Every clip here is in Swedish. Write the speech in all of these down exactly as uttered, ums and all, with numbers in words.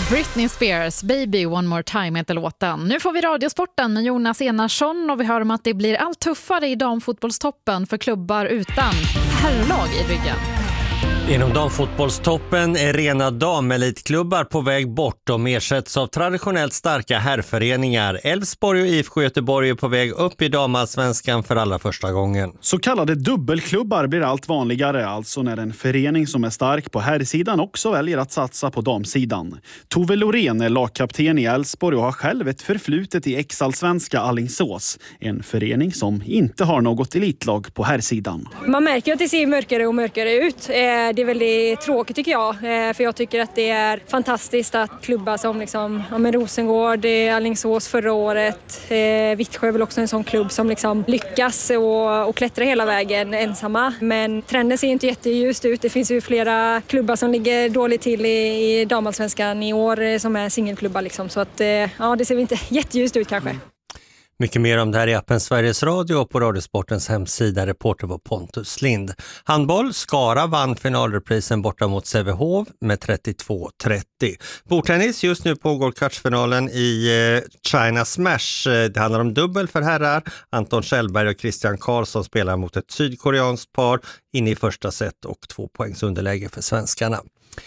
Britney Spears, Baby One More Time heter låten. Nu får vi radiosporten med Jonas Enarsson och vi hör om att det blir allt tuffare i damfotbollstoppen för klubbar utan herrlag i ryggen. Inom damfotbollstoppen är rena damelitklubbar på väg bort. De ersätts av traditionellt starka herrföreningar. Elfsborg och I F K Göteborg är på väg upp i damallsvenskan för allra första gången. Så kallade dubbelklubbar blir allt vanligare, alltså när en förening som är stark på herrsidan också väljer att satsa på damsidan. Tove Lorén är lagkapten i Elfsborg och har själv ett förflutet i ex-allsvenska Alingsås. En förening som inte har något elitlag på herrsidan. Man märker att det ser mörkare och mörkare ut. Det är väldigt tråkigt tycker jag, för jag tycker att det är fantastiskt att klubbar som liksom, ja, med Rosengård, Alingsås förra året, eh, Vittsjö är väl också en sån klubb som liksom lyckas och, och klättrar hela vägen ensamma. Men trenden ser inte jätteljust ut. Det finns ju flera klubbar som ligger dåligt till i, i damallsvenskan i år som är singelklubbar liksom, så att eh, ja, det ser inte jätteljust ut kanske. Mycket mer om det här i appen Sveriges Radio och på Radiosportens hemsida. Reporter var Pontus Lind. Handboll, Skara vann finalreprisen borta mot Sävehof med trettiotvå trettio. Bordtennis, just nu pågår kvartsfinalen i eh, China Smash. Det handlar om dubbel för herrar. Anton Kjellberg och Christian Karlsson spelar mot ett sydkoreanskt par in i första set och två poängs underläge för svenskarna.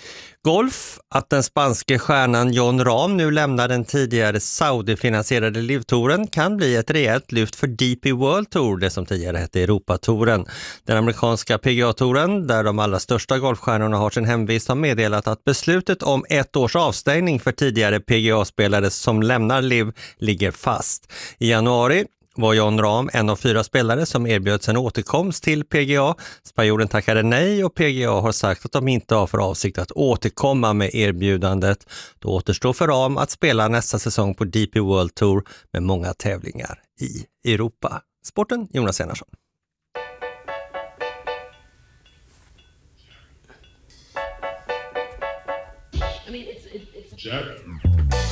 Golf, att den spanske stjärnan Jon Rahm nu lämnar den tidigare Saudi-finansierade livtouren kan bli ett rejält lyft för D P World Tour, det som tidigare hette Europatouren. Den amerikanska P G A-touren, där de allra största golfstjärnorna har sin hemvist, har meddelat att beslutet om ett års avstängning för tidigare P G A-spelare som lämnar L I V ligger fast. I januari var Jon Rahm en av fyra spelare som erbjöds en återkomst till P G A. Spanjoren tackade nej och P G A har sagt att de inte har för avsikt att återkomma med erbjudandet. Då återstår för Rahm att spela nästa säsong på D P World Tour med många tävlingar i Europa. Sporten, Jonas Enarsson. I mean, it's, it's, it's...